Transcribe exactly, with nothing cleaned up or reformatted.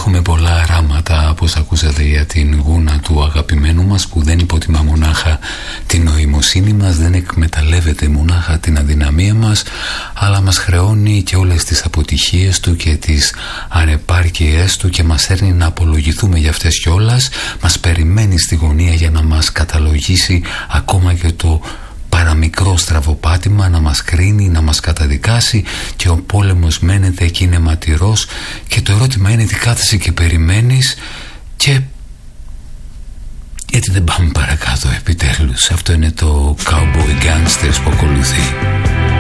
Έχουμε πολλά αράματα, όπως ακούσατε, για την γούνα του αγαπημένου μας, που δεν υποτιμά μονάχα την νοημοσύνη μας, δεν εκμεταλλεύεται μονάχα την αδυναμία μας, αλλά μας χρεώνει και όλες τις αποτυχίες του και τις ανεπάρκειές του και μας έρνει να απολογηθούμε για αυτές κιόλας. Μας περιμένει στη γωνία για να μας καταλογίσει ακόμα και το παραμικρό στραβοπάτημα, να μας κρίνει, να μας καταδικάσει, και ο πόλεμος μένεται εκεί, είναι ματηρός, και το ερώτημα είναι τι κάθεσαι και περιμένεις, και γιατί δεν πάμε παρακάτω επιτέλους. Αυτό είναι το Cowboy Gangsters που ακολουθεί.